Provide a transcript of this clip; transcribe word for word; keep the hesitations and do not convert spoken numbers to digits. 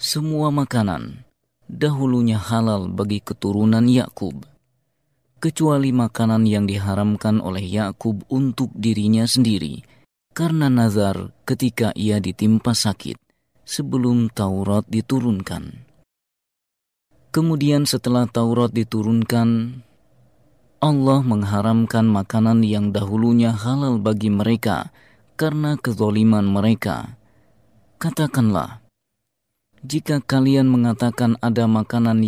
semua makanan dahulunya halal bagi keturunan Yakub, kecuali makanan yang diharamkan oleh Yakub untuk dirinya sendiri karena nazar ketika ia ditimpa sakit sebelum Taurat diturunkan. Kemudian setelah Taurat diturunkan, Allah mengharamkan makanan yang dahulunya halal bagi mereka karena kezaliman mereka. Katakanlah, jika kalian mengatakan ada makanan